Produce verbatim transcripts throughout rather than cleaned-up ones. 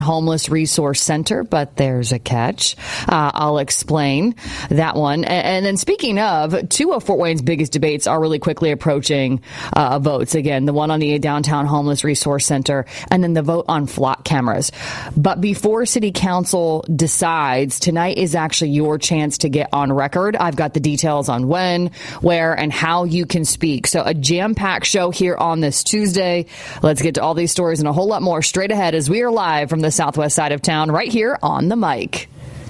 Homeless Resource Center, but there's a catch. Uh, I'll explain that one. And, and then speaking of, two of Fort Wayne's biggest debates are really quickly approaching uh, votes. Again, the one on the Downtown Homeless Resource Center and then the vote on flock cameras. But before City Council decides, tonight is actually your chance to get on record. I've got the details on when, where, and how you can speak. So a jam-packed show here on this Tuesday. Let's get to all these stories and a whole lot more straight ahead as we are live from the southwest side of town, right here on the mic.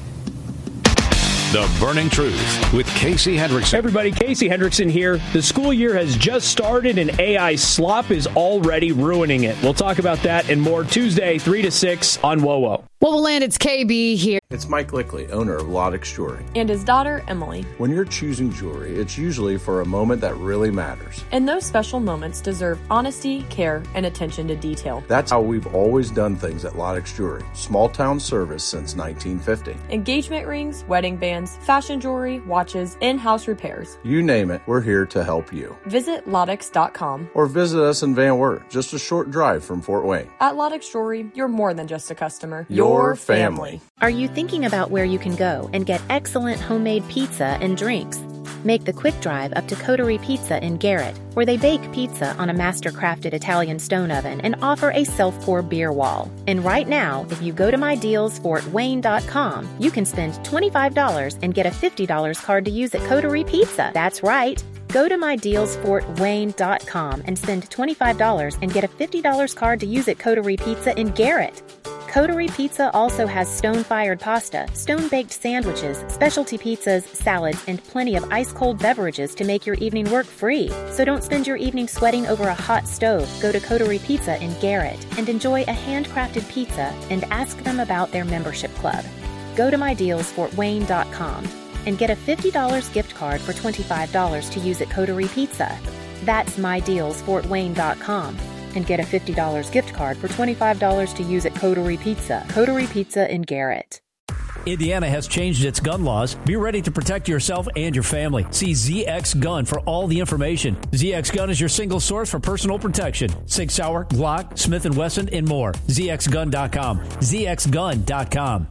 The Burning Truth with Casey Hendrickson. Everybody, Casey Hendrickson here. The school year has just started and A I slop is already ruining it. We'll talk about that and more Tuesday, three to six on W O W O. Well, we'll land. It's K B here. It's Mike Lickley, owner of Lodex Jewelry. And his daughter, Emily. When you're choosing jewelry, it's usually for a moment that really matters. And those special moments deserve honesty, care, and attention to detail. That's how we've always done things at Lodex Jewelry. Small town service since nineteen fifty. Engagement rings, wedding bands, fashion jewelry, watches, in-house repairs. You name it, we're here to help you. Visit Lodex dot com. Or visit us in Van Wert, just a short drive from Fort Wayne. At Lodex Jewelry, you're more than just a customer. Your Your family. Are you thinking about where you can go and get excellent homemade pizza and drinks? Make the quick drive up to Coterie Pizza in Garrett, where they bake pizza on a master-crafted Italian stone oven and offer a self-pour beer wall. And right now, if you go to my deals fort wayne dot com, you can spend twenty-five dollars and get a fifty dollars card to use at Coterie Pizza. That's right. Go to my deals fort wayne dot com and spend twenty-five dollars and get a fifty dollars card to use at Coterie Pizza in Garrett. Coterie Pizza also has stone-fired pasta, stone-baked sandwiches, specialty pizzas, salads, and plenty of ice-cold beverages to make your evening work free. So don't spend your evening sweating over a hot stove. Go to Coterie Pizza in Garrett and enjoy a handcrafted pizza and ask them about their membership club. Go to my deals fort wayne dot com and get a fifty dollars gift card for twenty-five dollars to use at Coterie Pizza. That's my deals fort wayne dot com. And get a fifty dollars gift card for twenty-five dollars to use at Coterie Pizza. Coterie Pizza in Garrett. Indiana has changed its gun laws. Be ready to protect yourself and your family. See Z X Gun for all the information. Z X Gun is your single source for personal protection. Sig Sauer, Glock, Smith and Wesson, and more. Z X gun dot com. Z X gun dot com.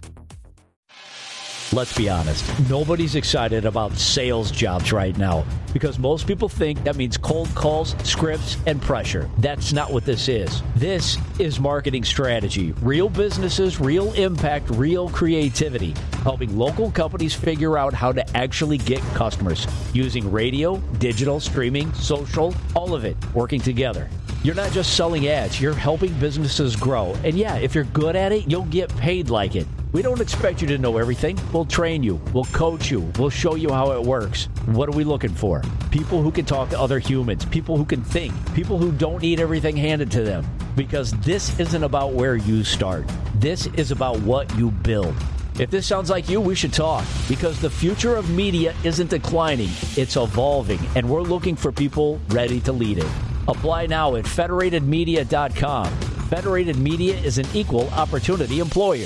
Let's be honest, nobody's excited about sales jobs right now because most people think that means cold calls, scripts, and pressure. That's not what this is. This is marketing strategy. Real businesses, real impact, real creativity. Helping local companies figure out how to actually get customers using radio, digital, streaming, social, all of it working together. You're not just selling ads, you're helping businesses grow. And yeah, if you're good at it, you'll get paid like it. We don't expect you to know everything. We'll train you. We'll coach you. We'll show you how it works. What are we looking for? People who can talk to other humans. People who can think. People who don't need everything handed to them. Because this isn't about where you start. This is about what you build. If this sounds like you, we should talk. Because the future of media isn't declining. It's evolving. And we're looking for people ready to lead it. Apply now at federated media dot com. Federated Media is an equal opportunity employer.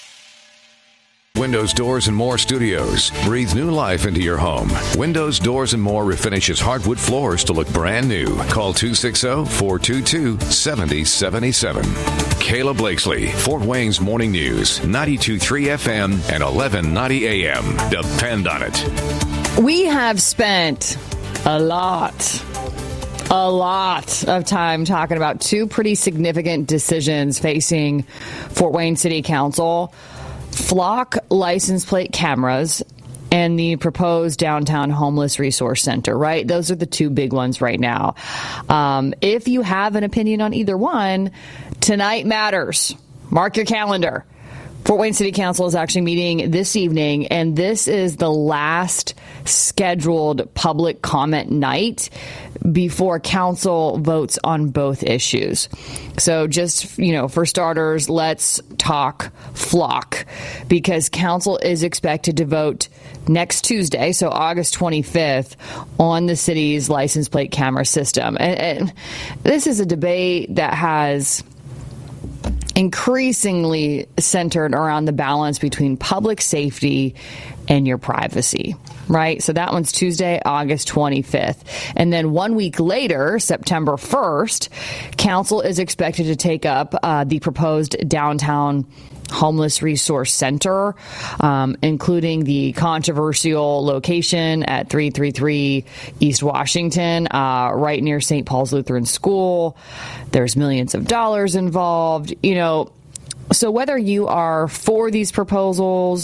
Windows, Doors, and More Studios. Breathe new life into your home. Windows, Doors, and More refinishes hardwood floors to look brand new. Call two six zero, four two two, seven zero seven seven. Kayla Blakesley, Fort Wayne's Morning News, ninety-two point three F M and eleven ninety A M. Depend on it. We have spent a lot, a lot of time talking about two pretty significant decisions facing Fort Wayne City Council. Flock license plate cameras and the proposed downtown homeless resource center, right? Those are the two big ones right now. Um, if you have an opinion on either one, tonight matters. Mark your calendar. Fort Wayne City Council is actually meeting this evening, and this is the last scheduled public comment night before council votes on both issues. So just, you know, for starters, let's talk flock, because council is expected to vote next Tuesday, so August twenty-fifth, on the city's license plate camera system. And, and this is a debate that has increasingly centered around the balance between public safety and your privacy, right? So that one's Tuesday, August twenty-fifth. And then one week later, September first, council is expected to take up uh, the proposed downtown homeless resource center, um, including the controversial location at three thirty-three East Washington, uh, right near Saint Paul's Lutheran School. There's millions of dollars involved, you know. So whether you are for these proposals,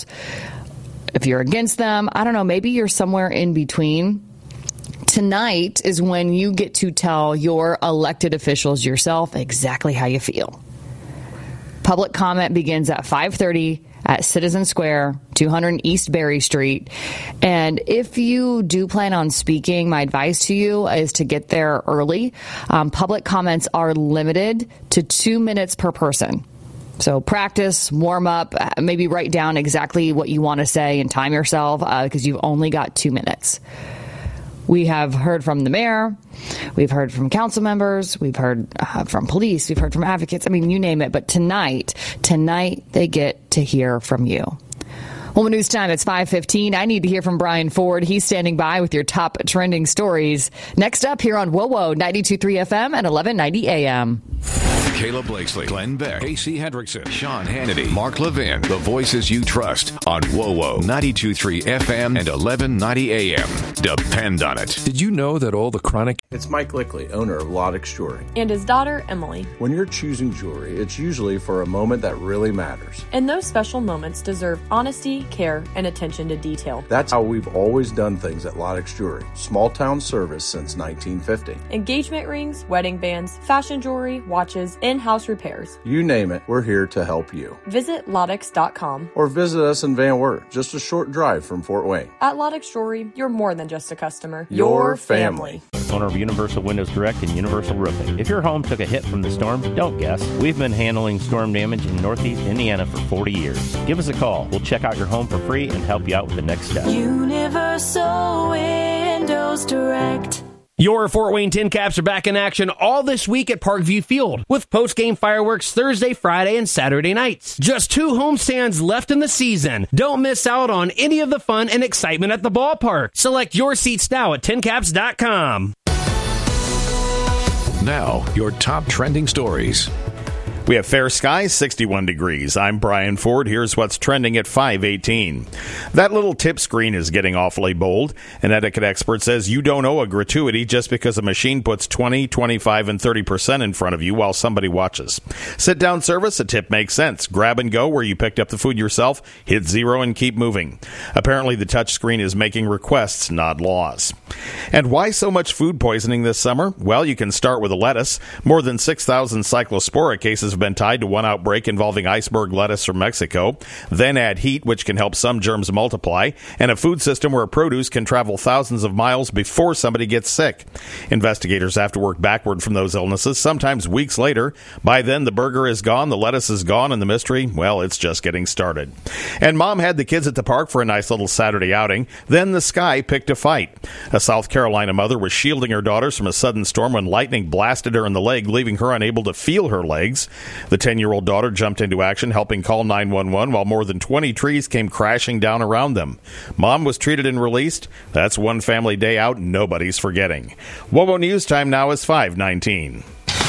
if you're against them, I don't know, maybe you're somewhere in between. Tonight is when you get to tell your elected officials yourself exactly how you feel. Public comment begins at five thirty at Citizen Square, two hundred East Berry Street. And if you do plan on speaking, my advice to you is to get there early. Um, public comments are limited to two minutes per person. So practice, warm up, maybe write down exactly what you want to say and time yourself because uh, you've only got two minutes. We have heard from the mayor. We've heard from council members. We've heard uh, from police. We've heard from advocates. I mean, you name it. But tonight, tonight they get to hear from you. Woman News Time, it's five fifteen. I need to hear from Brian Ford. He's standing by with your top trending stories. Next up here on WOWO ninety-two point three F M and eleven ninety A M. Caleb Blakeslee, Glenn Beck, Casey Hendrickson, Sean Hannity, Mark Levin, the voices you trust on WOWO ninety-two point three F M and eleven ninety A M. Depend on it. Did you know that all the chronic... It's Mike Lickley, owner of Lodex Jewelry. And his daughter, Emily. When you're choosing jewelry, it's usually for a moment that really matters. And those special moments deserve honesty, care, and attention to detail. That's how we've always done things at Lodex Jewelry. Small town service since nineteen fifty. Engagement rings, wedding bands, fashion jewelry, watches, in-house repairs. You name it, we're here to help you. Visit Lodex dot com. Or visit us in Van Wert, just a short drive from Fort Wayne. At Lodex Jewelry, you're more than just a customer. Your family. Owner of Universal Windows Direct and Universal Roofing. If your home took a hit from the storm, don't guess. We've been handling storm damage in Northeast Indiana for forty years. Give us a call. We'll check out your home for free and help you out with the next step. Universal Windows Direct. Your Fort Wayne Tin Caps are back in action all this week at Parkview Field with post-game fireworks Thursday, Friday, and Saturday nights. Just two homestands left in the season. Don't miss out on any of the fun and excitement at the ballpark. Select your seats now at tin caps dot com. Now, your top trending stories. We have fair skies, sixty-one degrees. I'm Brian Ford. Here's what's trending at five eighteen. That little tip screen is getting awfully bold. An etiquette expert says you don't owe a gratuity just because a machine puts twenty, twenty-five, and thirty percent in front of you while somebody watches. Sit-down service, a tip makes sense. Grab and go where you picked up the food yourself, hit zero, and keep moving. Apparently, the touch screen is making requests, not laws. And why so much food poisoning this summer? Well, you can start with a lettuce. More than six thousand cyclospora cases have been tied to one outbreak involving iceberg lettuce from Mexico. Then add heat, which can help some germs multiply, and a food system where produce can travel thousands of miles before somebody gets sick. Investigators have to work backward from those illnesses, sometimes weeks later. By then, the burger is gone, the lettuce is gone, and the mystery, well, it's just getting started. And mom had the kids at the park for a nice little Saturday outing. Then the sky picked a fight. A South Carolina mother was shielding her daughters from a sudden storm when lightning blasted her in the leg, leaving her unable to feel her legs. The ten-year-old daughter jumped into action, helping call nine one one while more than twenty trees came crashing down around them. Mom was treated and released. That's one family day out nobody's forgetting. WOWO News Time now is five nineteen.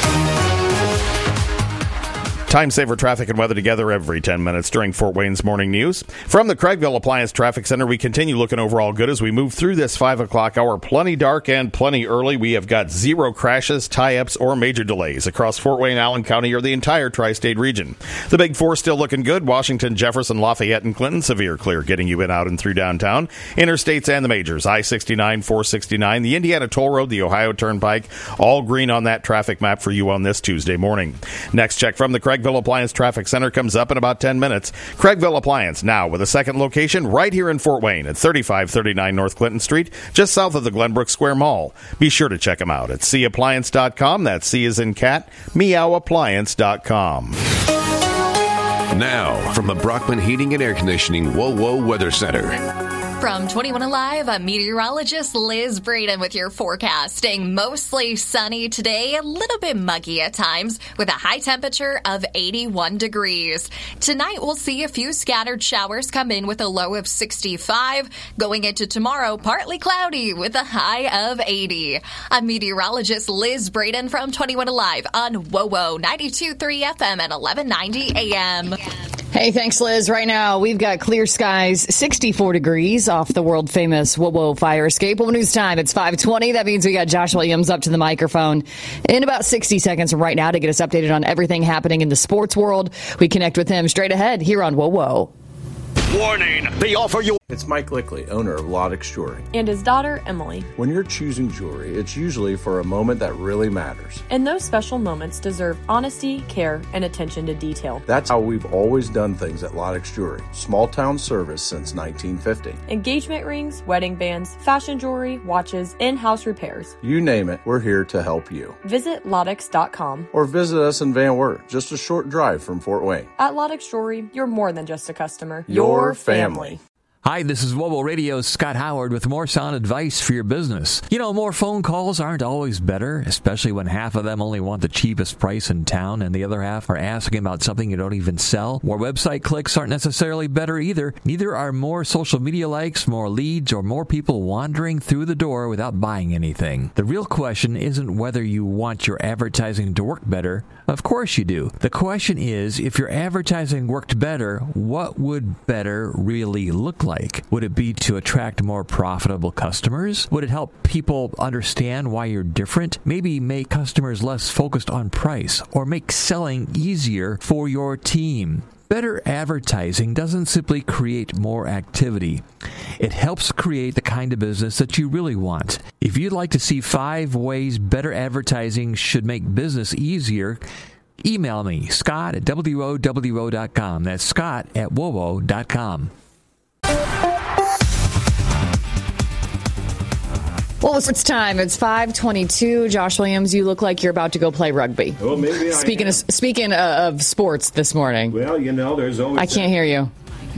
Time saver traffic and weather together every ten minutes during Fort Wayne's morning news. From the Craigville Appliance Traffic Center, we continue looking overall good as we move through this five o'clock hour. Plenty dark and plenty early. We have got zero crashes, tie-ups, or major delays across Fort Wayne, Allen County, or the entire tri-state region. The Big Four still looking good. Washington, Jefferson, Lafayette, and Clinton, severe clear, getting you in, out, and through downtown. Interstates and the majors, I sixty-nine, four sixty-nine, the Indiana Toll Road, the Ohio Turnpike, all green on that traffic map for you on this Tuesday morning. Next check from the Craigville Appliance Traffic Center comes up in about ten minutes. Craigville Appliance now with a second location right here in Fort Wayne at thirty-five thirty-nine North Clinton Street, just south of the Glenbrook Square Mall. Be sure to check them out at C appliance dot com. That's C as in cat, meow appliance dot com. Now, from the Brockman Heating and Air Conditioning WOWO Weather Center. From twenty-one Alive, I'm meteorologist Liz Braden with your forecast. Staying mostly sunny today, a little bit muggy at times, with a high temperature of eighty-one degrees. Tonight, we'll see a few scattered showers come in with a low of sixty-five. Going into tomorrow, partly cloudy with a high of eighty. I'm meteorologist Liz Braden from twenty-one Alive on W O W O ninety-two point three F M at eleven ninety A M. Hey, thanks, Liz. Right now, we've got clear skies, sixty-four degrees off the world-famous W O W O fire escape. W O W O News time, it's five twenty. That means we got Josh Williams up to the microphone in about sixty seconds from right now to get us updated on everything happening in the sports world. We connect with him straight ahead here on W O W O. Warning! They offer you... It's Mike Lickley, owner of Lodex Jewelry. And his daughter, Emily. When you're choosing jewelry, it's usually for a moment that really matters. And those special moments deserve honesty, care, and attention to detail. That's how we've always done things at Lodex Jewelry. Small town service since nineteen fifty. Engagement rings, wedding bands, fashion jewelry, watches, in-house repairs. You name it, we're here to help you. Visit Lodex dot com. Or visit us in Van Wert, just a short drive from Fort Wayne. At Lodex Jewelry, you're more than just a customer. Your Your family. Hi, this is W O W O Radio's Scott Howard with more sound advice for your business. You know, more phone calls aren't always better, especially when half of them only want the cheapest price in town and the other half are asking about something you don't even sell. More website clicks aren't necessarily better either. Neither are more social media likes, more leads, or more people wandering through the door without buying anything. The real question isn't whether you want your advertising to work better. Of course you do. The question is, if your advertising worked better, what would better really look like? Like? Would it be to attract more profitable customers? Would it help people understand why you're different? Maybe make customers less focused on price or make selling easier for your team. Better advertising doesn't simply create more activity. It helps create the kind of business that you really want. If you'd like to see five ways better advertising should make business easier, email me, Scott at W O W O dot com. That's Scott at W O W O dot com. Well, it's time. It's five twenty-two. Josh Williams, you look like you're about to go play rugby. Well, maybe I Speaking am. of speaking of sports this morning. Well, you know, there's always... I can't hear you.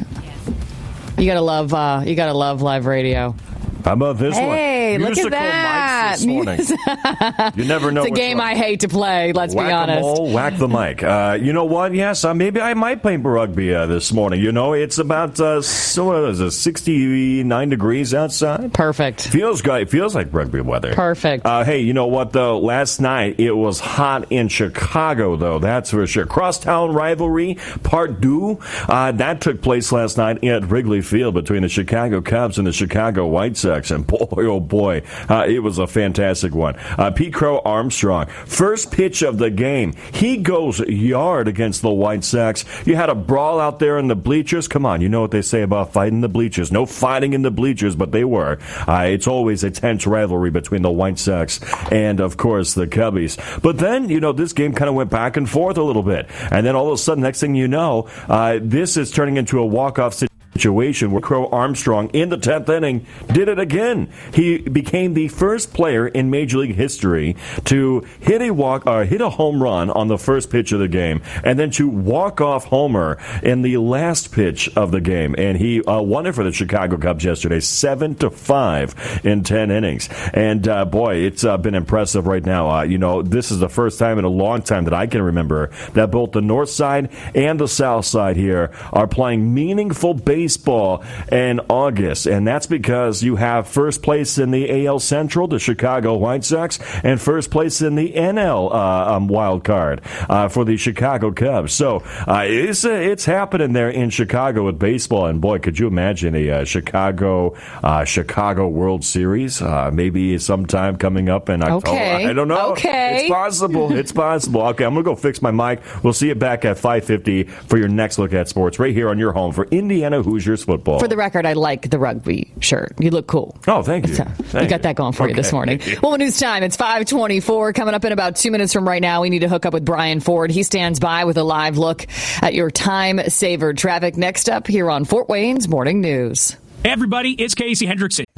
You gotta love. Uh, you gotta love live radio. How about this hey, one? Hey, look at that. Mics this morning. You never know. It's a game wrong. I hate to play, let's whack be honest. Whack-a-mole, whack the mic. Uh, you know what? Yes, uh, maybe I might play rugby uh, this morning. You know, it's about uh, so, uh, sixty-nine degrees outside. Perfect. Feels good. It feels like rugby weather. Perfect. Uh, hey, you know what, though? Last night, it was hot in Chicago, though. That's for sure. Crosstown rivalry, part two. Uh, that took place last night at Wrigley Field between the Chicago Cubs and the Chicago White Sox. And boy, oh boy, uh, it was a fantastic one. Uh, Pete Crow Armstrong, first pitch of the game. He goes yard against the White Sox. You had a brawl out there in the bleachers. Come on, you know what they say about fighting the bleachers. No fighting in the bleachers, but they were. Uh, it's always a tense rivalry between the White Sox and, of course, the Cubbies. But then, you know, this game kind of went back and forth a little bit. And then all of a sudden, next thing you know, uh, this is turning into a walk-off situation. Situation where Crow Armstrong in the tenth inning did it again. He became the first player in Major League history to hit a walk, uh, hit a home run on the first pitch of the game, and then to walk off homer in the last pitch of the game. And he uh, won it for the Chicago Cubs yesterday, seven to five in ten innings. And uh, boy, it's uh, been impressive right now. Uh, you know, this is the first time in a long time that I can remember that both the North Side and the South Side here are playing meaningful baseball. Baseball in August, and that's because you have first place in the A L Central, the Chicago White Sox, and first place in the N L uh, um, wild card uh, for the Chicago Cubs. So uh, it's uh, it's happening there in Chicago with baseball, and boy, could you imagine a uh, Chicago uh, Chicago World Series? Uh, maybe sometime coming up in October. Okay. I don't know. Okay. It's possible. It's possible. Okay, I'm gonna go fix my mic. We'll see you back at five fifty for your next look at sports right here on your home for Indiana Hoosiers football. For the record, I like the rugby shirt. You look cool. Oh, thank you. So, thank you got you. that going for okay. you this morning. Well, news time. It's five twenty-four. Coming up in about two minutes from right now, we need to hook up with Brian Ford. He stands by with a live look at your time-saver traffic. Next up here on Fort Wayne's Morning News. Hey, everybody. It's Casey Hendrickson.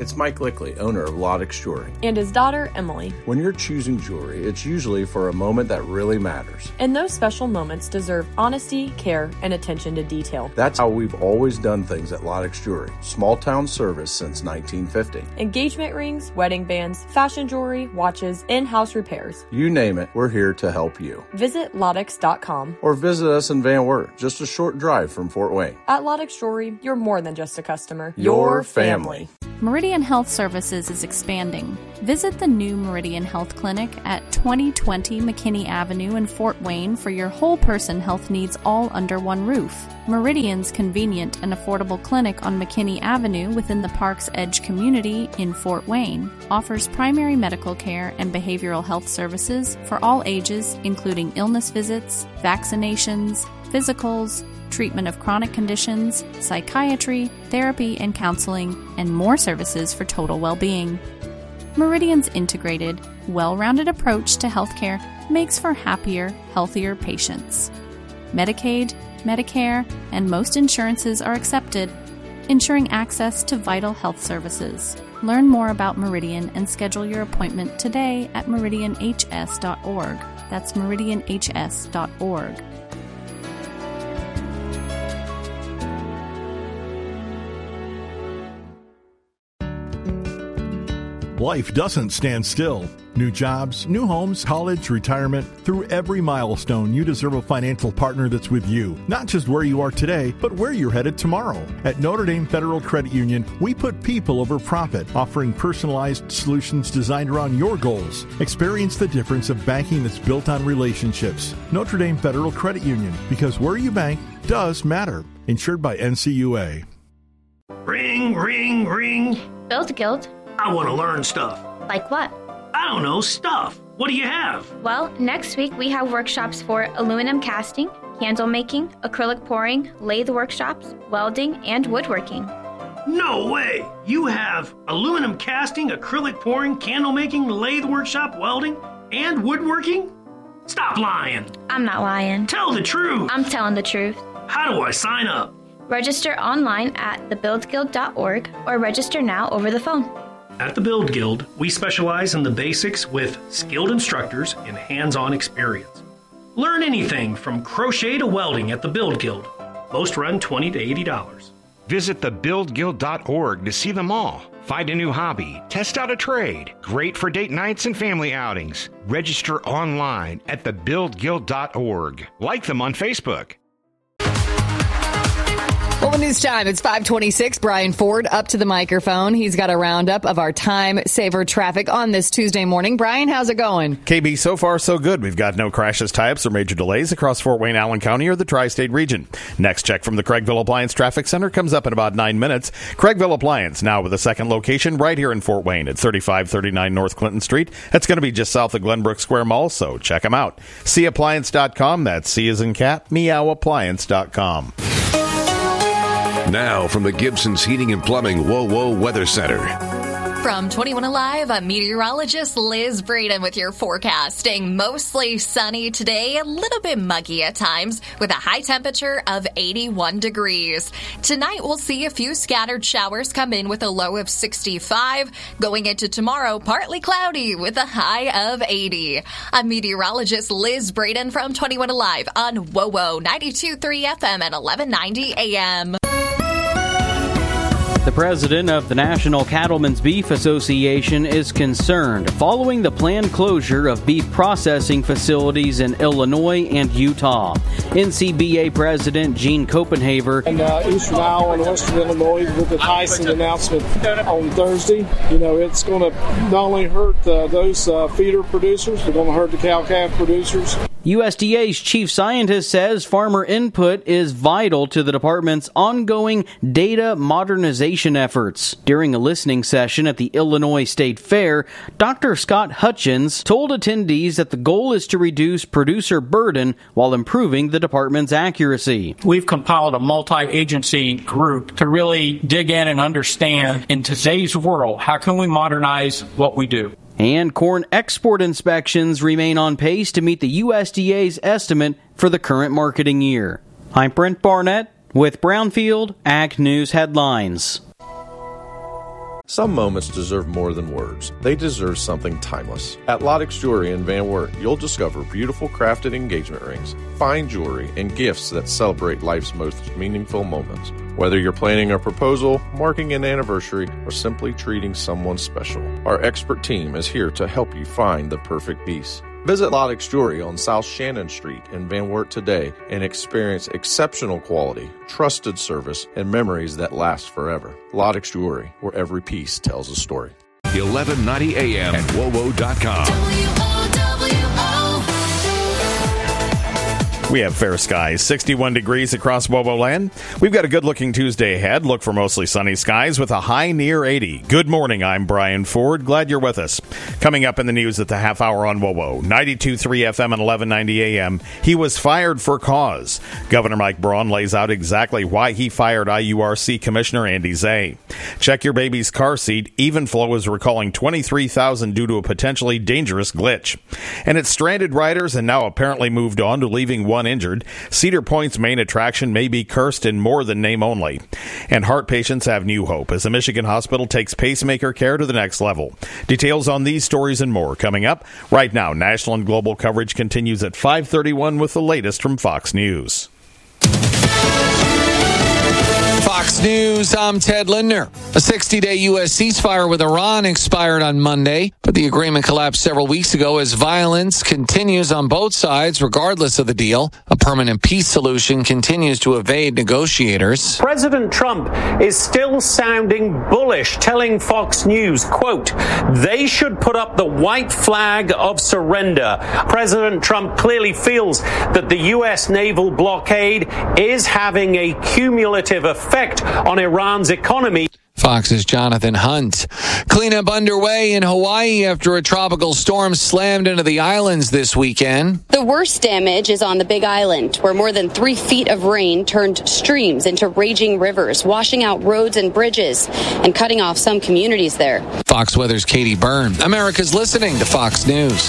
It's Mike Lickley, owner of Lodex Jewelry. And his daughter, Emily. When you're choosing jewelry, it's usually for a moment that really matters. And those special moments deserve honesty, care, and attention to detail. That's how we've always done things at Lodex Jewelry. Small town service since nineteen fifty. Engagement rings, wedding bands, fashion jewelry, watches, in-house repairs. You name it, we're here to help you. Visit Lodex dot com. Or visit us in Van Wert, just a short drive from Fort Wayne. At Lodex Jewelry, you're more than just a customer. Your family. Meridian Health Services is expanding. Visit the new Meridian Health Clinic at twenty twenty McKinney Avenue in Fort Wayne for your whole person health needs all under one roof. Meridian's convenient and affordable clinic on McKinney Avenue within the Park's Edge community in Fort Wayne offers primary medical care and behavioral health services for all ages, including illness visits, vaccinations, physicals, treatment of chronic conditions, psychiatry, therapy and counseling, and more services for total well-being. Meridian's integrated, well-rounded approach to healthcare makes for happier, healthier patients. Medicaid, Medicare, and most insurances are accepted, ensuring access to vital health services. Learn more about Meridian and schedule your appointment today at meridian h s dot org. That's meridian h s dot org. Life doesn't stand still. New jobs, new homes, college, retirement. Through every milestone, you deserve a financial partner that's with you. Not just where you are today, but where you're headed tomorrow. At Notre Dame Federal Credit Union, we put people over profit, offering personalized solutions designed around your goals. Experience the difference of banking that's built on relationships. Notre Dame Federal Credit Union, because where you bank does matter. Insured by N C U A. Ring, ring, ring. Build Guild. I want to learn stuff. Like what? I don't know, stuff. What do you have? Well, next week we have workshops for aluminum casting, candle making, acrylic pouring, lathe workshops, welding, and woodworking. No way! You have aluminum casting, acrylic pouring, candle making, lathe workshop, welding, and woodworking? Stop lying. I'm not lying. Tell the truth. I'm telling the truth. How do I sign up? Register online at the build guild dot org or register now over the phone. At the Build Guild, we specialize in the basics with skilled instructors and hands-on experience. Learn anything from crochet to welding at the Build Guild. Most run twenty dollars to eighty dollars. Visit the build guild dot org to see them all. Find a new hobby, test out a trade. Great for date nights and family outings. Register online at the build guild dot org. Like them on Facebook. Well, news time. It's five twenty-six. Brian Ford up to the microphone. He's got a roundup of our time saver traffic on this Tuesday morning. Brian, how's it going? K B, so far so good. We've got no crashes, tie-ups, or major delays across Fort Wayne, Allen County, or the tri-state region. Next check from the Craigville Appliance Traffic Center comes up in about nine minutes. Craigville Appliance, now with a second location right here in Fort Wayne at thirty-five thirty-nine North Clinton Street. That's going to be just south of Glenbrook Square Mall, so check them out. see appliance dot com. That's C as in cat, meow appliance dot com. Now from the Gibson's Heating and Plumbing Whoa Whoa Weather Center. From twenty-one Alive, I'm meteorologist Liz Braden with your forecast. Staying mostly sunny today, a little bit muggy at times, with a high temperature of eighty-one degrees. Tonight, we'll see a few scattered showers come in with a low of sixty-five. Going into tomorrow, partly cloudy with a high of eighty. I'm meteorologist Liz Braden from twenty-one Alive on Whoa Whoa ninety-two point three F M at eleven ninety A M. The president of the National Cattlemen's Beef Association is concerned following the planned closure of beef processing facilities in Illinois and Utah. N C B A President Gene Copenhaver. And uh, Eastern Iowa and Western Illinois with the Tyson announcement on Thursday, you know, it's going to not only hurt uh, those uh, feeder producers, but going to hurt the cow-calf producers. U S D A's chief scientist says farmer input is vital to the department's ongoing data modernization efforts. During a listening session at the Illinois State Fair, Doctor Scott Hutchins told attendees that the goal is to reduce producer burden while improving the department's accuracy. We've compiled a multi-agency group to really dig in and understand, in today's world, how can we modernize what we do? And corn export inspections remain on pace to meet the U S D A's estimate for the current marketing year. I'm Brent Barnett with Brownfield Ag News Headlines. Some moments deserve more than words. They deserve something timeless. At Lodex Jewelry in Van Wert, you'll discover beautiful crafted engagement rings, fine jewelry, and gifts that celebrate life's most meaningful moments. Whether you're planning a proposal, marking an anniversary, or simply treating someone special, our expert team is here to help you find the perfect piece. Visit Lodex Jewelry on South Shannon Street in Van Wert today and experience exceptional quality, trusted service, and memories that last forever. Lodex Jewelry, where every piece tells a story. eleven ninety A M at W O W O dot com. We have fair skies, sixty-one degrees across Wobo land. We've got a good-looking Tuesday ahead. Look for mostly sunny skies with a high near eighty. Good morning, I'm Brian Ford. Glad you're with us. Coming up in the news at the half hour on Wobo, ninety-two point three F M and eleven ninety A M. He was fired for cause. Governor Mike Braun lays out exactly why he fired I U R C Commissioner Andy Zay. Check your baby's car seat. Evenflow is recalling twenty-three thousand due to a potentially dangerous glitch. And it's stranded riders and now apparently moved on to leaving one injured. Cedar Point's main attraction may be cursed in more than name only. And heart patients have new hope as a Michigan hospital takes pacemaker care to the next level. Details on these stories and more coming up. Right now, national and global coverage continues at five thirty-one with the latest from Fox News. Fox News, I'm Ted Lindner. A sixty-day U S ceasefire with Iran expired on Monday, but the agreement collapsed several weeks ago as violence continues on both sides regardless of the deal. A permanent peace solution continues to evade negotiators. President Trump is still sounding bullish, telling Fox News, quote, they should put up the white flag of surrender. President Trump clearly feels that the U S naval blockade is having a cumulative effect on Iran's economy. Fox's Jonathan Hunt. Cleanup underway in Hawaii after a tropical storm slammed into the islands this weekend. The worst damage is on the Big Island, where more than three feet of rain turned streams into raging rivers, washing out roads and bridges and cutting off some communities there. Fox Weather's Katie Byrne. America's listening to Fox News.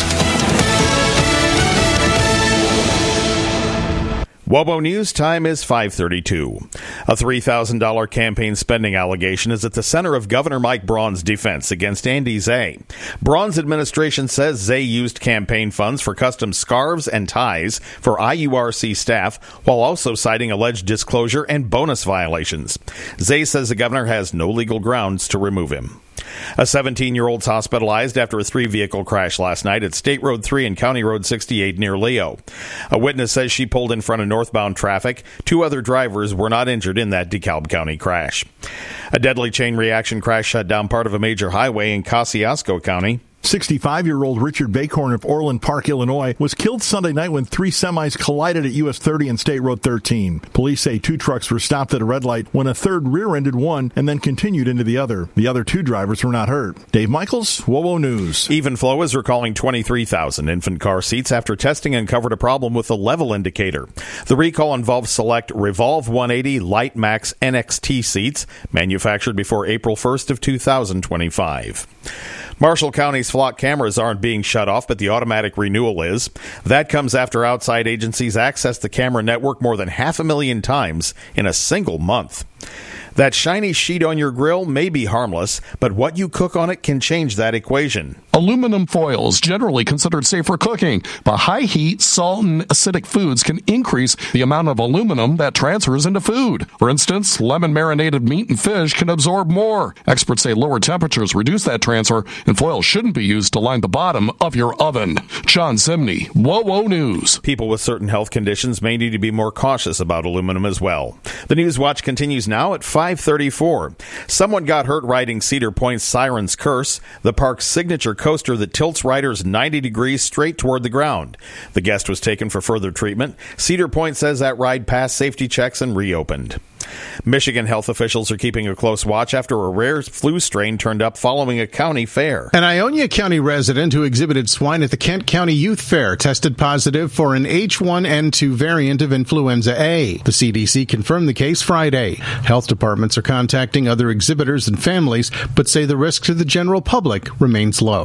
Wobo News time is five thirty-two. A three thousand dollars campaign spending allegation is at the center of Governor Mike Braun's defense against Andy Zay. Braun's administration says Zay used campaign funds for custom scarves and ties for I U R C staff while also citing alleged disclosure and bonus violations. Zay says the governor has no legal grounds to remove him. A seventeen-year-old's hospitalized after a three-vehicle crash last night at State Road three and County Road sixty-eight near Leo. A witness says she pulled in front of northbound traffic. Two other drivers were not injured in that DeKalb County crash. A deadly chain reaction crash shut down part of a major highway in Kosciuszko County. sixty-five-year-old Richard Bacorn of Orland Park, Illinois, was killed Sunday night when three semis collided at U S thirty and State Road thirteen. Police say two trucks were stopped at a red light when a third rear-ended one and then continued into the other. The other two drivers were not hurt. Dave Michaels, Wobo News. Evenflow is recalling twenty-three thousand infant car seats after testing uncovered a problem with the level indicator. The recall involves select Revolve one eighty Light Max N X T seats manufactured before April first of two thousand twenty-five. Marshall County's flock cameras aren't being shut off, but the automatic renewal is. That comes after outside agencies accessed the camera network more than half a million times in a single month. That shiny sheet on your grill may be harmless, but what you cook on it can change that equation. Aluminum foil is generally considered safe for cooking, but high heat, salt, and acidic foods can increase the amount of aluminum that transfers into food. For instance, lemon-marinated meat and fish can absorb more. Experts say lower temperatures reduce that transfer, and foil shouldn't be used to line the bottom of your oven. John Zimney, Wowo News. People with certain health conditions may need to be more cautious about aluminum as well. The News Watch continues now at five thirty-four. Someone got hurt riding Cedar Point's Siren's Curse, the park's signature coaster that tilts riders ninety degrees straight toward the ground. The guest was taken for further treatment. Cedar Point says that ride passed safety checks and reopened. Michigan health officials are keeping a close watch after a rare flu strain turned up following a county fair. An Ionia County resident who exhibited swine at the Kent County Youth Fair tested positive for an H one N two variant of influenza A. The C D C confirmed the case Friday. Health departments are contacting other exhibitors and families, but say the risk to the general public remains low.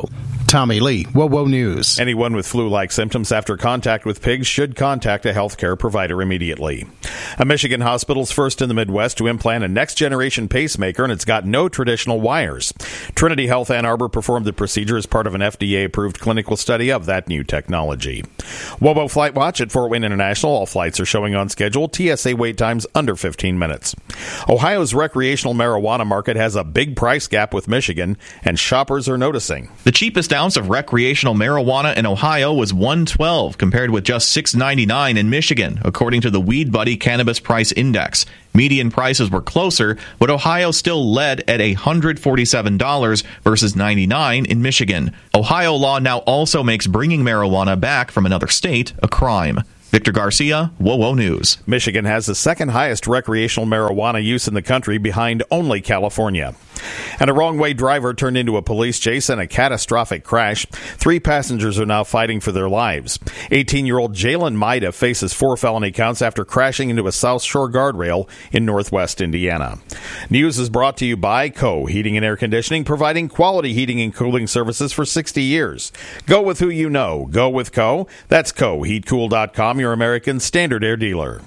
Tommy Lee, WOWO News. Anyone with flu-like symptoms after contact with pigs should contact a healthcare provider immediately. A Michigan hospital's first in the Midwest to implant a next-generation pacemaker, and it's got no traditional wires. Trinity Health Ann Arbor performed the procedure as part of an F D A-approved clinical study of that new technology. WOWO Flight Watch at Fort Wayne International. All flights are showing on schedule. T S A wait times under fifteen minutes. Ohio's recreational marijuana market has a big price gap with Michigan, and shoppers are noticing. The cheapest ounce of recreational marijuana in Ohio was one hundred twelve dollars, compared with just six dollars and ninety-nine cents in Michigan, according to the Weed Buddy Cannabis Price Index. Median prices were closer, but Ohio still led at one hundred forty-seven dollars versus ninety-nine dollars in Michigan. Ohio law now also makes bringing marijuana back from another state a crime. Victor Garcia, WOWO News. Michigan has the second highest recreational marijuana use in the country, behind only California. And a wrong-way driver turned into a police chase in a catastrophic crash. Three passengers are now fighting for their lives. eighteen-year-old Jalen Maida faces four felony counts after crashing into a South Shore guardrail in northwest Indiana. News is brought to you by Co. Heating and Air Conditioning, providing quality heating and cooling services for sixty years. Go with who you know. Go with Co. That's Co. heat cool dot com, your American Standard Air dealer.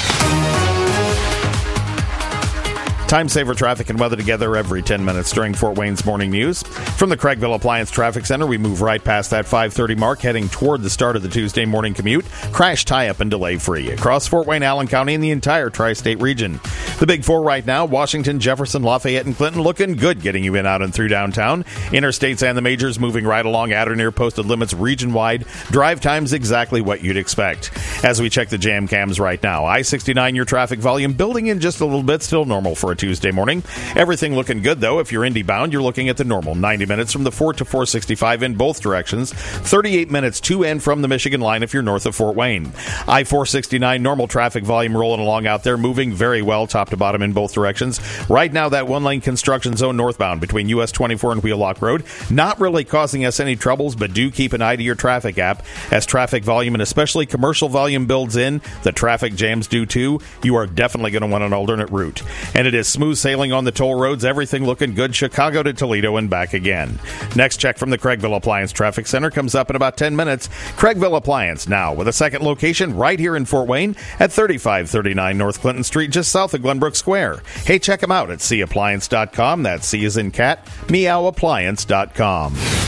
Time saver traffic and weather together every ten minutes during Fort Wayne's Morning News. From the Craigville Appliance Traffic Center, we move right past that five thirty mark, heading toward the start of the Tuesday morning commute. Crash tie-up and delay-free across Fort Wayne, Allen County, and the entire tri-state region. The big four right now, Washington, Jefferson, Lafayette, and Clinton, looking good getting you in, out, and through downtown. Interstates and the majors moving right along at or near posted limits region-wide. Drive times exactly what you'd expect. As we check the jam cams right now, I sixty-nine, your traffic volume building in just a little bit, still normal for a Tuesday morning. Everything looking good, though. If you're Indy bound, you're looking at the normal ninety minutes from the Fort to four sixty-five in both directions, thirty-eight minutes to and from the Michigan line if you're north of Fort Wayne. I four sixty-nine, normal traffic volume rolling along out there, moving very well top to bottom in both directions. Right now, that one-lane construction zone northbound between U S twenty-four and Wheelock Road, not really causing us any troubles, but do keep an eye to your traffic app. As traffic volume and especially commercial volume builds in, the traffic jams do too. You are definitely going to want an alternate route. And it is smooth sailing on the toll roads, everything looking good, Chicago to Toledo and back again. Next check from the Craigville Appliance Traffic Center comes up in about ten minutes. Craigville Appliance now with a second location right here in Fort Wayne at thirty-five thirty-nine North Clinton Street, just south of Glenbrook Square. Hey, check them out at C appliance dot com. That's C as in cat, meow appliance dot com.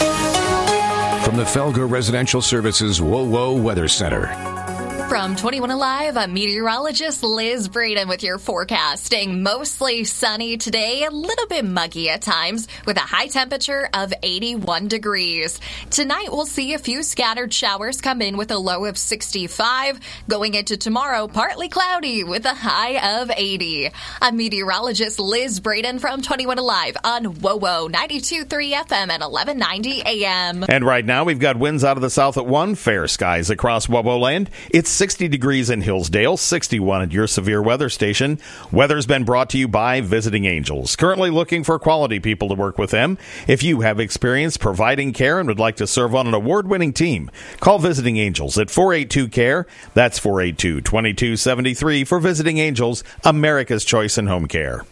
From the Felger Residential Services WOWO Weather Center. From twenty-one Alive, I'm meteorologist Liz Braden with your forecast. Staying mostly sunny today, a little bit muggy at times, with a high temperature of eighty-one degrees. Tonight, we'll see a few scattered showers come in with a low of sixty-five. Going into tomorrow, partly cloudy with a high of eighty. I'm meteorologist Liz Braden from twenty-one Alive on WOWO ninety-two point three F M at eleven ninety A M. And right now, we've got winds out of the south at one, fair skies across WOWO land. It's sixty degrees in Hillsdale, sixty-one at your severe weather station. Weather's been brought to you by Visiting Angels. Currently looking for quality people to work with them. If you have experience providing care and would like to serve on an award-winning team, call Visiting Angels at four eight two care. That's four eight two, two two seven three for Visiting Angels, America's choice in home care.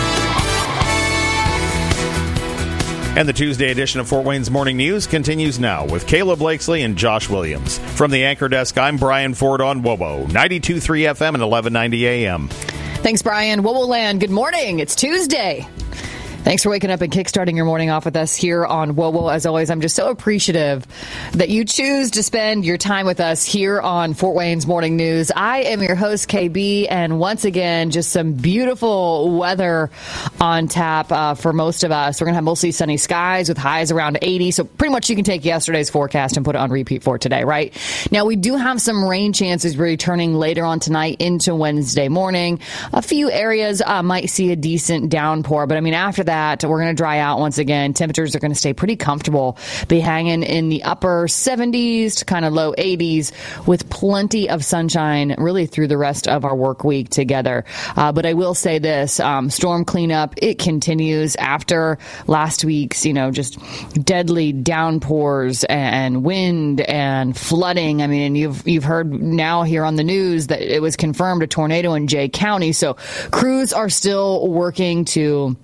And the Tuesday edition of Fort Wayne's Morning News continues now with Caleb Blakesley and Josh Williams. From the anchor desk, I'm Brian Ford on WOWO ninety-two point three F M and eleven ninety A M. Thanks, Brian. WOWO Land, good morning. It's Tuesday. Thanks for waking up and kickstarting your morning off with us here on WOWO. As always, I'm just so appreciative that you choose to spend your time with us here on Fort Wayne's Morning News. I am your host, K B, and once again, just some beautiful weather on tap uh, for most of us. We're going to have mostly sunny skies with highs around eighty, so pretty much you can take yesterday's forecast and put it on repeat for today, right? Now, we do have some rain chances returning later on tonight into Wednesday morning. A few areas uh, might see a decent downpour, but I mean, after that, That, we're going to dry out once again. Temperatures are going to stay pretty comfortable, be hanging in the upper seventies to kind of low eighties with plenty of sunshine really through the rest of our work week together. Uh, but I will say this, um, storm cleanup, it continues after last week's, you know, just deadly downpours and wind and flooding. I mean, you've, you've heard now here on the news that it was confirmed a tornado in Jay County. So crews are still working to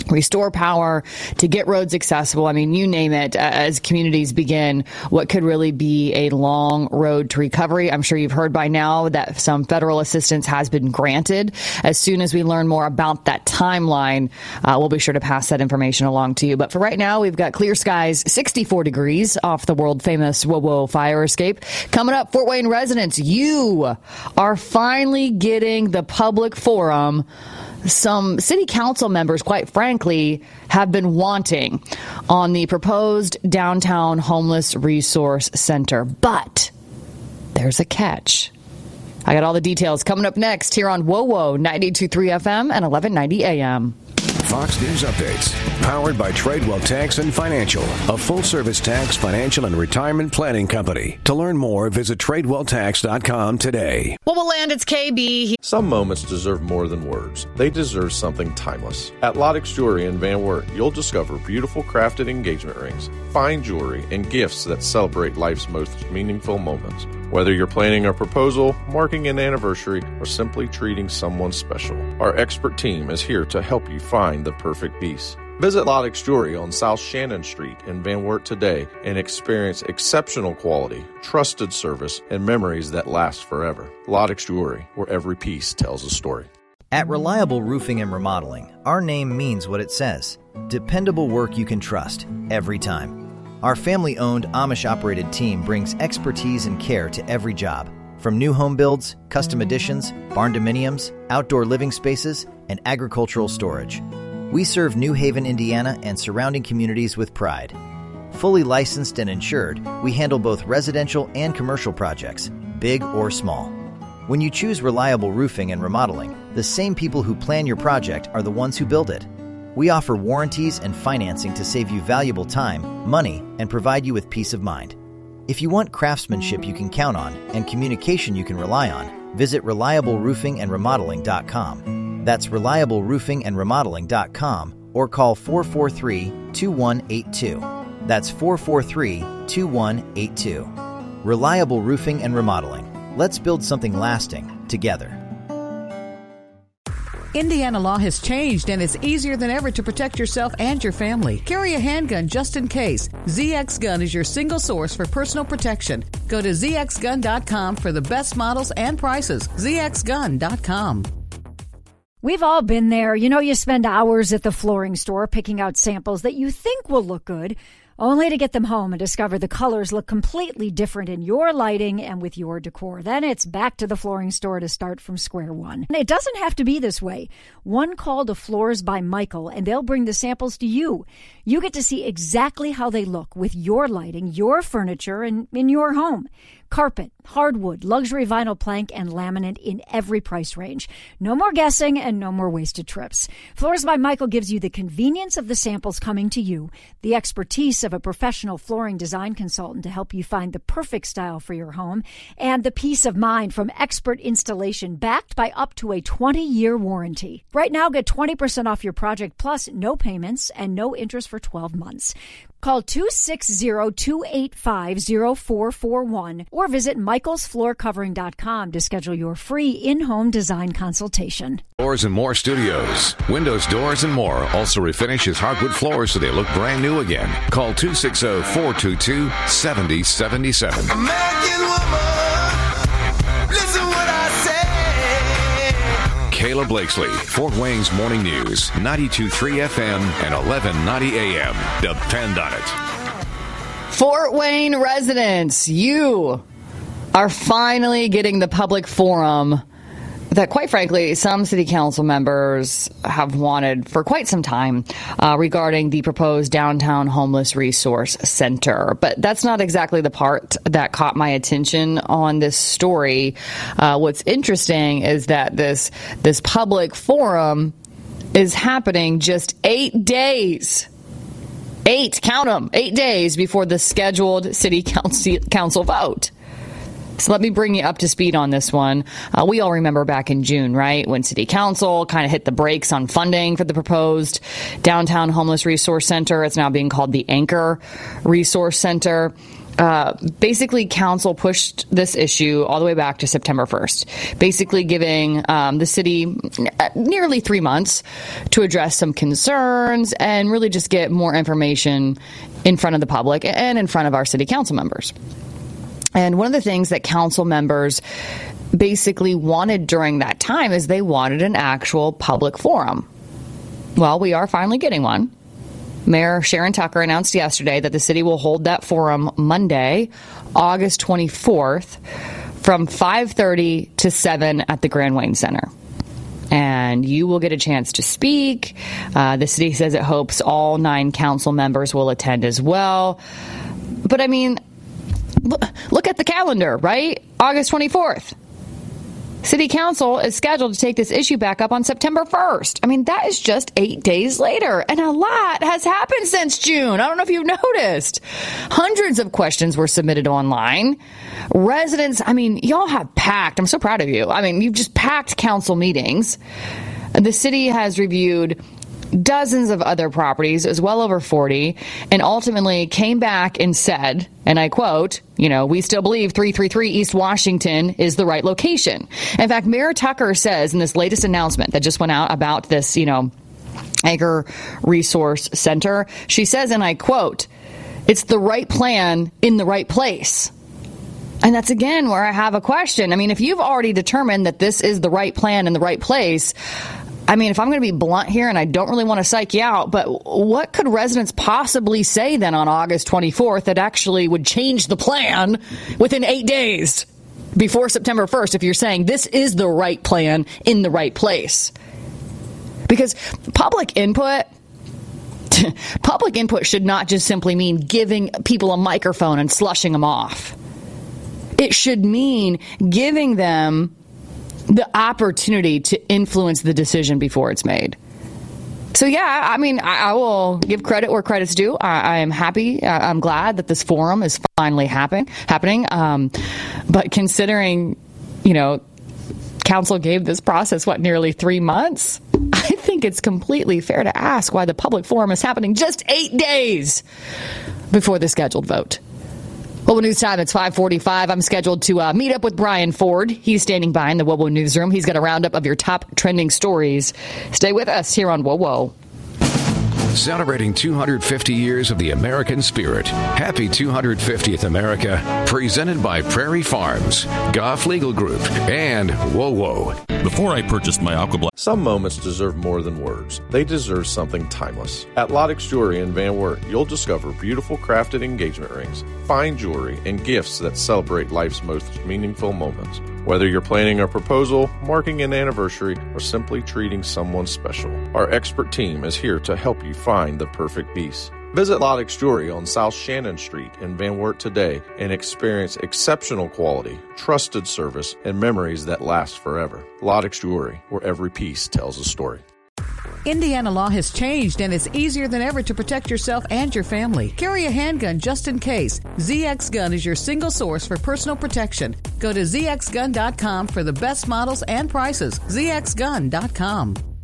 restore power, to get roads accessible. I mean, you name it, uh, as communities begin what could really be a long road to recovery. I'm sure you've heard by now that some federal assistance has been granted. As soon as we learn more about that timeline, uh, we'll be sure to pass that information along to you. But for right now, we've got clear skies, sixty-four degrees off the world-famous Whoa Whoa fire escape. Coming up, Fort Wayne residents, you are finally getting the public forum some city council members, quite frankly, have been wanting on the proposed downtown homeless resource center. But there's a catch. I got all the details coming up next here on Whoa Whoa ninety-two point three F M and eleven ninety A M. Fox News Updates, powered by Tradewell Tax and Financial, a full-service tax, financial, and retirement planning company. To learn more, visit tradewell tax dot com today. What will land? It's K B. Some moments deserve more than words. They deserve something timeless. At Lottix Jewelry in Van Wert, you'll discover beautiful crafted engagement rings, fine jewelry, and gifts that celebrate life's most meaningful moments. Whether you're planning a proposal, marking an anniversary, or simply treating someone special, our expert team is here to help you find the perfect piece. Visit Lottix Jewelry on South Shannon Street in Van Wert today and experience exceptional quality, trusted service, and memories that last forever. Lottix Jewelry, where every piece tells a story. At Reliable Roofing and Remodeling, our name means what it says. Dependable work you can trust, every time. Our family-owned, Amish-operated team brings expertise and care to every job. From new home builds, custom additions, barn-dominiums, outdoor living spaces, and agricultural storage. We serve New Haven, Indiana, and surrounding communities with pride. Fully licensed and insured, we handle both residential and commercial projects, big or small. When you choose Reliable Roofing and Remodeling, the same people who plan your project are the ones who build it. We offer warranties and financing to save you valuable time, money, and provide you with peace of mind. If you want craftsmanship you can count on and communication you can rely on, visit reliable roofing and remodeling dot com. That's reliable roofing and remodeling dot com or call four four three, two one eight two. That's four four three, two one eight two. Reliable Roofing and Remodeling. Let's build something lasting together. Indiana law has changed, and it's easier than ever to protect yourself and your family. Carry a handgun just in case. Z X Gun is your single source for personal protection. Go to z x gun dot com for the best models and prices. z x gun dot com. We've all been there. You know, you spend hours at the flooring store picking out samples that you think will look good, only to get them home and discover the colors look completely different in your lighting and with your decor. Then it's back to the flooring store to start from square one. And it doesn't have to be this way. One call to Floors by Michael, and they'll bring the samples to you. You get to see exactly how they look with your lighting, your furniture, and in your home. Carpet, hardwood, luxury vinyl plank, and laminate in every price range. No more guessing and no more wasted trips. Floors by Michael gives you the convenience of the samples coming to you, the expertise of a professional flooring design consultant to help you find the perfect style for your home, and the peace of mind from expert installation backed by up to a twenty-year warranty. Right now, get twenty percent off your project plus no payments and no interest for twelve months. Call two six zero, two eight five, zero four four one or visit michaels floor covering dot com to schedule your free in-home design consultation. Doors and More Studios. Windows, doors, and more also refinish his hardwood floors so they look brand new again. Call two six zero, four two two, seven zero seven seven. American woman, listen what I say. Kayla Blakesley, Fort Wayne's Morning News, ninety-two point three F M and eleven ninety A M. Depend on it. Fort Wayne residents, you are finally getting the public forum that, quite frankly, some city council members have wanted for quite some time uh, regarding the proposed downtown homeless resource center. But that's not exactly the part that caught my attention on this story. Uh, what's interesting is that this this public forum is happening just eight days. Eight, count them, eight days before the scheduled city council, council vote. So let me bring you up to speed on this one. Uh, we all remember back in June, right, when City Council kind of hit the brakes on funding for the proposed downtown homeless resource center. It's now being called the Anchor Resource Center. Uh, basically, council pushed this issue all the way back to September first, basically giving um, the city nearly three months to address some concerns and really just get more information in front of the public and in front of our city council members. And one of the things that council members basically wanted during that time is they wanted an actual public forum. Well, we are finally getting one. Mayor Sharon Tucker announced yesterday that the city will hold that forum Monday, August twenty-fourth, from five thirty to seven at the Grand Wayne Center. And you will get a chance to speak. Uh, the city says it hopes all nine council members will attend as well. But, I mean, look, look at the calendar, right? August twenty-fourth. City Council is scheduled to take this issue back up on September first. I mean, that is just eight days later, and a lot has happened since June. I don't know if you've noticed. Hundreds of questions were submitted online. Residents, I mean, y'all have packed. I'm so proud of you. I mean, you've just packed council meetings. The city has reviewed dozens of other properties, as well over forty, and ultimately came back and said, and I quote, you know, we still believe three thirty-three East Washington is the right location. In fact, Mayor Tucker says in this latest announcement that just went out about this, you know, Agri Resource Center, she says, and I quote, it's the right plan in the right place. And that's, again, where I have a question. I mean, if you've already determined that this is the right plan in the right place, I mean, if I'm going to be blunt here, and I don't really want to psych you out, but what could residents possibly say then on August twenty-fourth that actually would change the plan within eight days before September first if you're saying this is the right plan in the right place? Because public input, public input should not just simply mean giving people a microphone and slushing them off. It should mean giving them the opportunity to influence the decision before it's made. So, yeah, I mean, I, I will give credit where credit's due. I, I am happy. I, I'm glad that this forum is finally happen, happening. Um, but considering, you know, council gave this process, what, nearly three months? I think it's completely fair to ask why the public forum is happening just eight days before the scheduled vote. Global News Time, it's five forty-five. I'm scheduled to uh, meet up with Brian Ford. He's standing by in the Whoa Whoa newsroom. He's got a roundup of your top trending stories. Stay with us here on Whoa Whoa. Celebrating two hundred fifty years of the American spirit. Happy two hundred fiftieth America. Presented by Prairie Farms, Goff Legal Group, and Whoa Whoa. Before I purchased my Aqua. Some moments deserve more than words. They deserve something timeless. At Lottix Jewelry in Van Wert, you'll discover beautiful crafted engagement rings, fine jewelry, and gifts that celebrate life's most meaningful moments. Whether you're planning a proposal, marking an anniversary, or simply treating someone special, our expert team is here to help you find the perfect piece. Visit Lottix Jewelry on South Shannon Street in Van Wert today and experience exceptional quality, trusted service, and memories that last forever. Lottix Jewelry, where every piece tells a story. Indiana law has changed, and it's easier than ever to protect yourself and your family. Carry a handgun just in case. Z X Gun is your single source for personal protection. Go to Z X gun dot com for the best models and prices. Z X gun dot com.